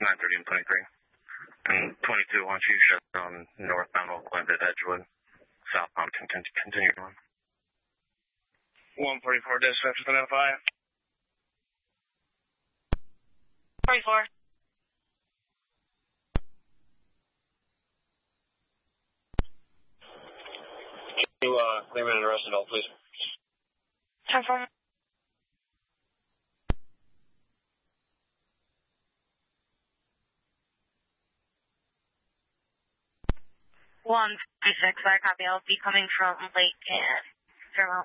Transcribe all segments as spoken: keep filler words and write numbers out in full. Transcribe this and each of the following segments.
nine thirty and twenty-three. And twenty-two, why don't you shut down northbound Oakland at Edgewood, southbound continue, continue on. one forty-four, dispatch with an F I. forty-four. Can you, uh, claim an arrest and all, please? ten four. one fifty-six, I copy. I'll be coming from Lake and Fairmount.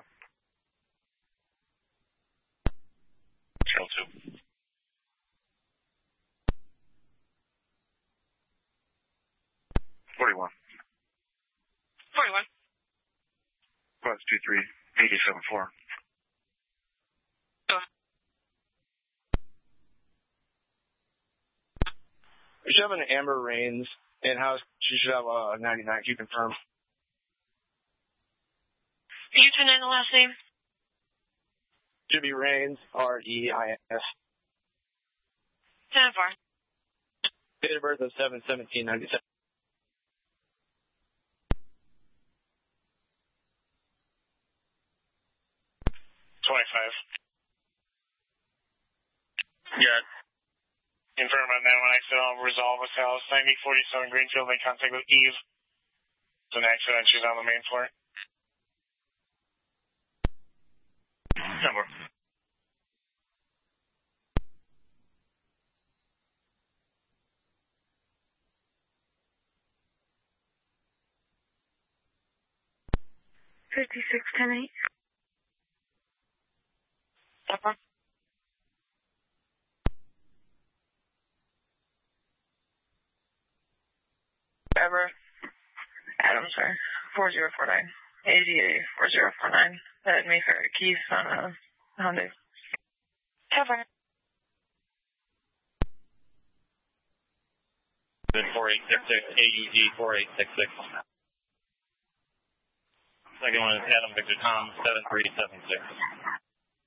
Channel two. forty-one. forty-one. Plus two three, eighty-seven four. Oh. We should have an Amber Rains in-house. She should have a ninety-nine. Can you confirm? Can you turn in the last name? Should be Rains, R E I N S. ten four. Date of birth of seven seventeen ninety-seven. twenty-five. Yeah. Confirm on that one. Accident on Resolve with House. ninety forty-seven Greenfield. Make contact with Eve. It's an accident. She's on the main floor. Number. fifty-six ten eight. Pepper. Ever. Adam, sorry. four zero four nine. eighty-eight four zero four nine. That Mayfair Keys on a Hyundai. Cover. four eight six six, A U G four eight six six. Second one is Adam Victor Tom, seven three seven six.